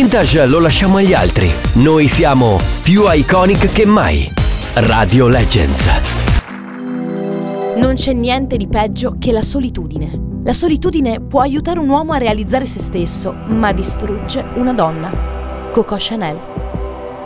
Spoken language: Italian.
vintage lo lasciamo agli altri. Noi siamo più iconic che mai. Radio Legends. Non c'è niente di peggio che la solitudine. La solitudine può aiutare un uomo a realizzare se stesso, ma distrugge una donna. Coco Chanel.